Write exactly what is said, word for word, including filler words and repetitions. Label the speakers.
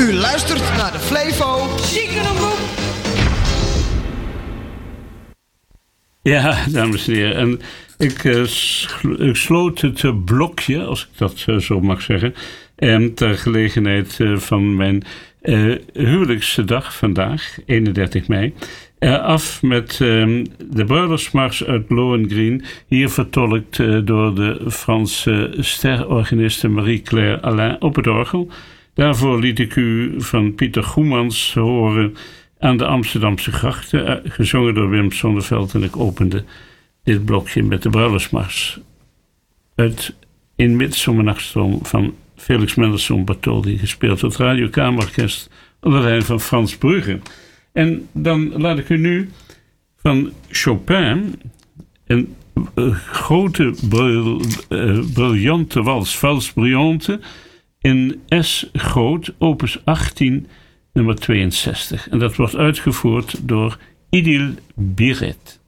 Speaker 1: U luistert naar de Flevo Ziekenroep.
Speaker 2: Ja, dames en heren. En ik, uh, sl- ik sloot het uh, blokje, als ik dat uh, zo mag zeggen, en ter gelegenheid uh, van mijn uh, huwelijksdag vandaag, eenendertig mei, uh, af met uh, de bruiloftsmars uit Lohengrin, hier vertolkt uh, door de Franse sterorganiste Marie-Claire Alain op het orgel. Daarvoor liet ik u van Pieter Goemans horen aan de Amsterdamse grachten, gezongen door Wim Sonneveld, en ik opende dit blokje met de bruiloftsmars uit In Midsomernachtstroom van Felix Mendelssohn Bartholdy, gespeeld door het Radio Kamerorkest onder leiding van Frans Brugge. En dan laat ik u nu van Chopin een uh, grote, bril, uh, briljante wals, Valse Brillante, in S groot, opus achttien, nummer tweeënzestig. En dat wordt uitgevoerd door Idil Biret.